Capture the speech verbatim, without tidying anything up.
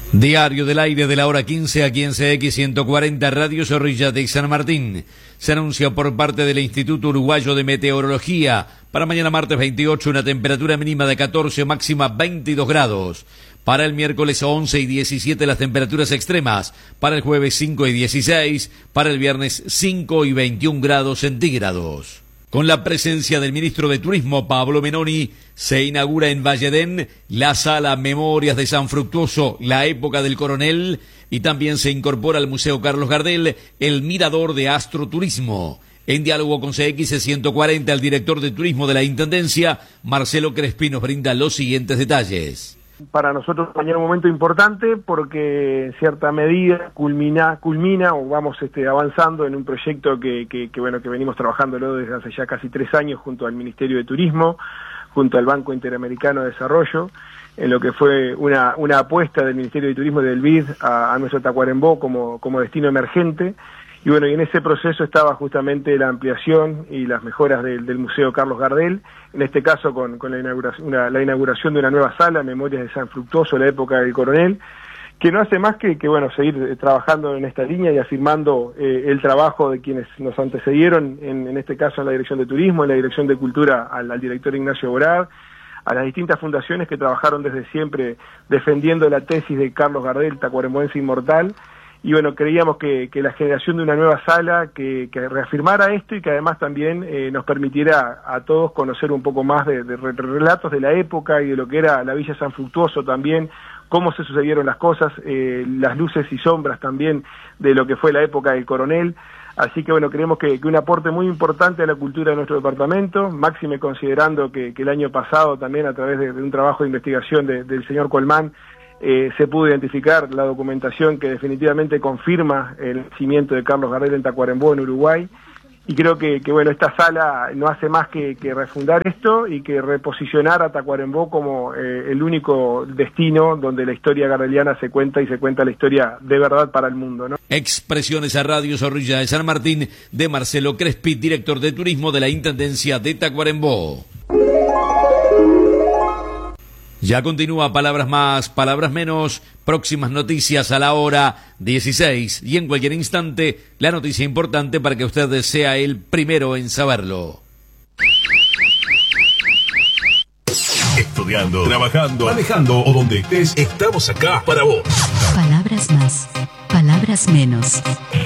Diario del aire de la hora quince aquí en C X ciento cuarenta Radio Zorrilla de San Martín. Se anuncia por parte del Instituto Uruguayo de Meteorología para mañana martes veintiocho una temperatura mínima de catorce, máxima veintidós grados. Para el miércoles once y diecisiete las temperaturas extremas. Para el jueves cinco y dieciséis. Para el viernes cinco y veintiún grados centígrados. Con la presencia del ministro de Turismo, Pablo Menoni, se inaugura en Valledén la sala Memorias de San Fructuoso, la época del coronel, y también se incorpora al Museo Carlos Gardel el Mirador de Astroturismo. En diálogo con C X ciento cuarenta, el director de Turismo de la Intendencia, Marcelo Crespi, nos brinda los siguientes detalles. Para nosotros mañana un momento importante porque en cierta medida culmina, culmina o vamos este, avanzando en un proyecto que, que, que, bueno, que venimos trabajándolo desde hace ya casi tres años junto al Ministerio de Turismo, junto al Banco Interamericano de Desarrollo, en lo que fue una, una apuesta del Ministerio de Turismo y del B I D a, a nuestro Tacuarembó como, como destino emergente. Y bueno, y en ese proceso estaba justamente la ampliación y las mejoras del, del Museo Carlos Gardel, en este caso con, con la, inauguración, una, la inauguración de una nueva sala, Memorias de San Fructuoso, la época del coronel, que no hace más que, que bueno, seguir trabajando en esta línea y afirmando eh, el trabajo de quienes nos antecedieron, en, en este caso en la Dirección de Turismo, en la Dirección de Cultura, al, al director Ignacio Borad, a las distintas fundaciones que trabajaron desde siempre defendiendo la tesis de Carlos Gardel, tacuarembóense inmortal. Y bueno, creíamos que, que la generación de una nueva sala que, que reafirmara esto y que además también eh, nos permitiera a todos conocer un poco más de, de relatos de la época y de lo que era la Villa San Fructuoso también, cómo se sucedieron las cosas, eh, las luces y sombras también de lo que fue la época del coronel. Así que bueno, creemos que, que un aporte muy importante a la cultura de nuestro departamento, máxime considerando que, que el año pasado también a través de, de un trabajo de investigación de, del señor Colmán, Eh, se pudo identificar la documentación que definitivamente confirma el nacimiento de Carlos Gardel en Tacuarembó, en Uruguay, y creo que, que bueno, esta sala no hace más que, que refundar esto y que reposicionar a Tacuarembó como eh, el único destino donde la historia gardeliana se cuenta y se cuenta la historia de verdad para el mundo, ¿no? Expresiones a Radio Zorrilla de San Martín de Marcelo Crespi, director de Turismo de la Intendencia de Tacuarembó. Ya continúa Palabras Más, Palabras Menos, próximas noticias a la hora dieciséis y en cualquier instante la noticia importante para que usted sea el primero en saberlo. Estudiando, trabajando, manejando o donde estés, estamos acá para vos. Palabras Más, Palabras Menos.